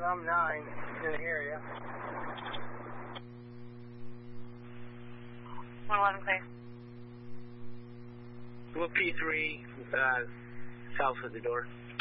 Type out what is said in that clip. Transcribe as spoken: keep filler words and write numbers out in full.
I'm nine in the area. one eleven clear. Well, P three, uh, south of the door.